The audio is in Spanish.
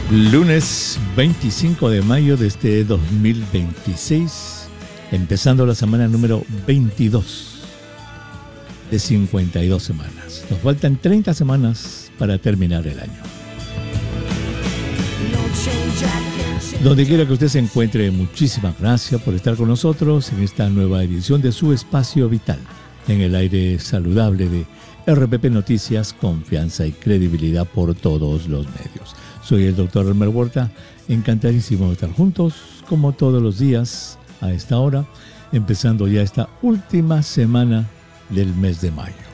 Lunes 25 de mayo de este 2026, empezando la semana número 22 de 52 semanas. Nos faltan 30 semanas para terminar el año. Donde quiera que usted se encuentre, muchísimas gracias por estar con nosotros en esta nueva edición de su Espacio Vital, en el aire saludable de RPP Noticias, confianza y credibilidad por todos los medios. Soy el Dr. Elmer Huerta, encantadísimo de estar juntos, como todos los días, a esta hora, empezando ya esta última semana del mes de mayo.